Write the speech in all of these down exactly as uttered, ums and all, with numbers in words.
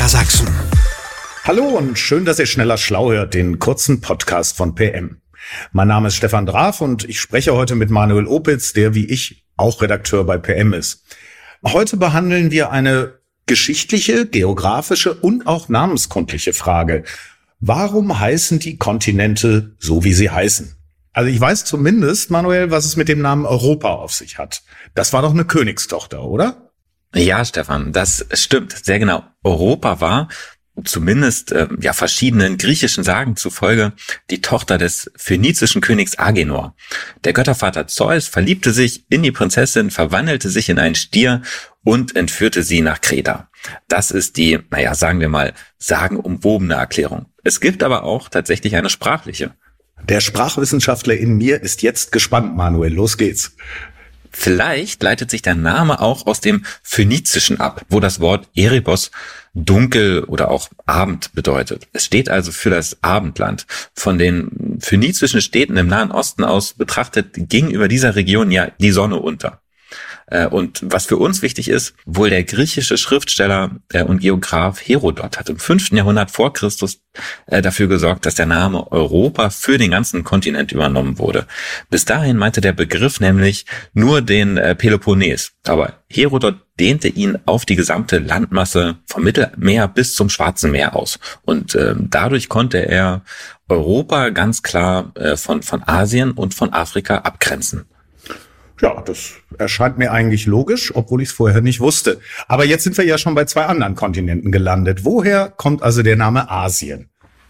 Niedersachsen. Hallo und schön, dass ihr schneller schlau hört, den kurzen Podcast von P M. Mein Name ist Stefan Draf und ich spreche heute mit Manuel Opitz, der wie ich auch Redakteur bei P M ist. Heute behandeln wir eine geschichtliche, geografische und auch namenskundliche Frage. Warum heißen die Kontinente so, wie sie heißen? Also ich weiß zumindest, Manuel, was es mit dem Namen Europa auf sich hat. Das war doch eine Königstochter, oder? Ja, Stefan, das stimmt, sehr genau. Europa war, zumindest äh, ja verschiedenen griechischen Sagen zufolge, die Tochter des phönizischen Königs Agenor. Der Göttervater Zeus verliebte sich in die Prinzessin, verwandelte sich in einen Stier und entführte sie nach Kreta. Das ist die, naja, sagen wir mal, sagenumwobene Erklärung. Es gibt aber auch tatsächlich eine sprachliche. Der Sprachwissenschaftler in mir ist jetzt gespannt, Manuel. Los geht's. Vielleicht leitet sich der Name auch aus dem Phönizischen ab, wo das Wort Erebos dunkel oder auch Abend bedeutet. Es steht also für das Abendland. Von den phönizischen Städten im Nahen Osten aus betrachtet ging über dieser Region ja die Sonne unter. Und was für uns wichtig ist, wohl der griechische Schriftsteller und Geograph Herodot hat im fünften Jahrhundert vor Christus dafür gesorgt, dass der Name Europa für den ganzen Kontinent übernommen wurde. Bis dahin meinte der Begriff nämlich nur den Peloponnes, aber Herodot dehnte ihn auf die gesamte Landmasse vom Mittelmeer bis zum Schwarzen Meer aus. Und äh, dadurch konnte er Europa ganz klar äh, von, von Asien und von Afrika abgrenzen. Ja, das erscheint mir eigentlich logisch, obwohl ich es vorher nicht wusste. Aber jetzt sind wir ja schon bei zwei anderen Kontinenten gelandet. Woher kommt also der Name Asien?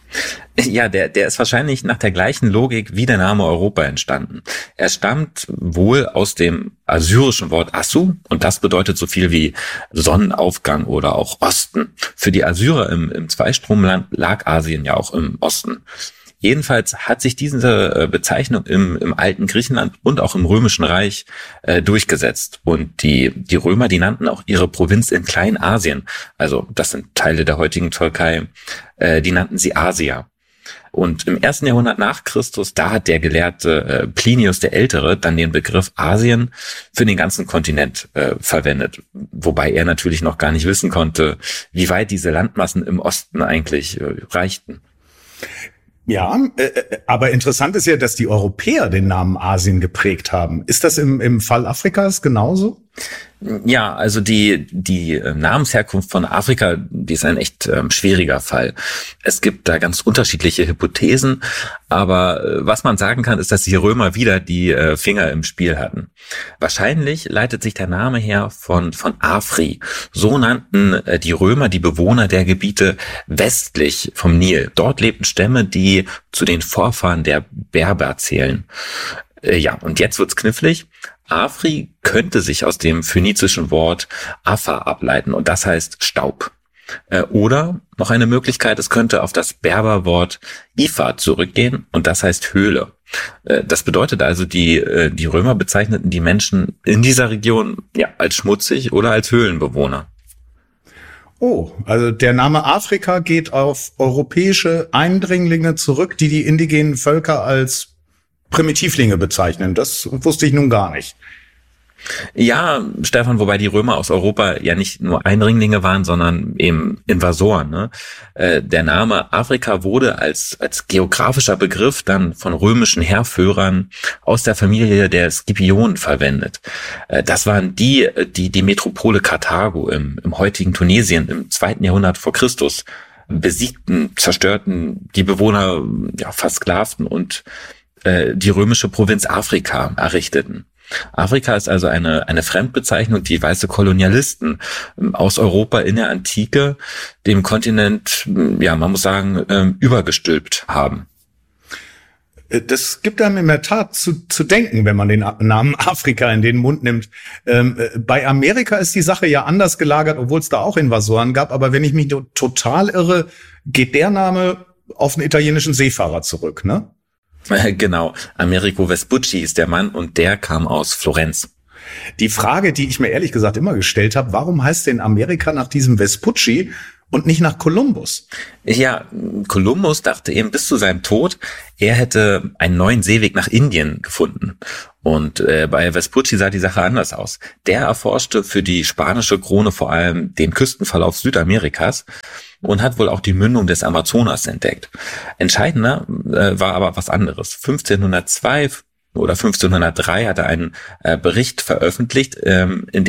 Ja, der, der ist wahrscheinlich nach der gleichen Logik wie der Name Europa entstanden. Er stammt wohl aus dem assyrischen Wort Assu und das bedeutet so viel wie Sonnenaufgang oder auch Osten. Für die Assyrer im, im Zweistromland lag Asien ja auch im Osten. Jedenfalls hat sich diese Bezeichnung im, im alten Griechenland und auch im Römischen Reich äh, durchgesetzt. Und die, die Römer, die nannten auch ihre Provinz in Kleinasien, also das sind Teile der heutigen Türkei, äh, die nannten sie Asia. Und im ersten Jahrhundert nach Christus, da hat der Gelehrte äh, Plinius der Ältere dann den Begriff Asien für den ganzen Kontinent äh, verwendet. Wobei er natürlich noch gar nicht wissen konnte, wie weit diese Landmassen im Osten eigentlich äh, reichten. Ja, äh, aber interessant ist ja, dass die Europäer den Namen Asien geprägt haben. Ist das im, im Fall Afrikas genauso? Ja, also die die Namensherkunft von Afrika, die ist ein echt ähm, schwieriger Fall. Es gibt da ganz unterschiedliche Hypothesen, aber äh, was man sagen kann, ist, dass die Römer wieder die äh, Finger im Spiel hatten. Wahrscheinlich leitet sich der Name her von von Afri. So nannten äh, die Römer die Bewohner der Gebiete westlich vom Nil. Dort lebten Stämme, die zu den Vorfahren der Berber zählen. Äh, ja, und jetzt wird's knifflig. Afri könnte sich aus dem phönizischen Wort Afa ableiten und das heißt Staub. Oder noch eine Möglichkeit, es könnte auf das Berberwort Ifa zurückgehen und das heißt Höhle. Das bedeutet also, die, die Römer bezeichneten die Menschen in dieser Region ja als schmutzig oder als Höhlenbewohner. Oh, also der Name Afrika geht auf europäische Eindringlinge zurück, die die indigenen Völker als Primitivlinge bezeichnen. Das wusste ich nun gar nicht. Ja, Stefan, wobei die Römer aus Europa ja nicht nur Eindringlinge waren, sondern eben Invasoren. Ne? Äh, der Name Afrika wurde als als geografischer Begriff dann von römischen Heerführern aus der Familie der Scipionen verwendet. Äh, das waren die, die die Metropole Karthago im, im heutigen Tunesien im zweiten Jahrhundert vor Christus besiegten, zerstörten, die Bewohner ja versklavten und die römische Provinz Afrika errichteten. Afrika ist also eine eine Fremdbezeichnung, die weiße Kolonialisten aus Europa in der Antike dem Kontinent, ja, man muss sagen, übergestülpt haben. Das gibt einem in der Tat zu, zu denken, wenn man den Namen Afrika in den Mund nimmt. Ähm, bei Amerika ist die Sache ja anders gelagert, obwohl es da auch Invasoren gab. Aber wenn ich mich total irre, geht der Name auf einen italienischen Seefahrer zurück, ne? Genau, Amerigo Vespucci ist der Mann und der kam aus Florenz. Die Frage, die ich mir ehrlich gesagt immer gestellt habe, warum heißt denn Amerika nach diesem Vespucci und nicht nach Kolumbus. Ja, Kolumbus dachte eben bis zu seinem Tod, er hätte einen neuen Seeweg nach Indien gefunden. Und äh, bei Vespucci sah die Sache anders aus. Der erforschte für die spanische Krone vor allem den Küstenverlauf Südamerikas und hat wohl auch die Mündung des Amazonas entdeckt. Entscheidender äh, war aber was anderes. fünfzehnhundertzwei oder fünfzehnhundertdrei hat er einen äh, Bericht veröffentlicht, ähm, in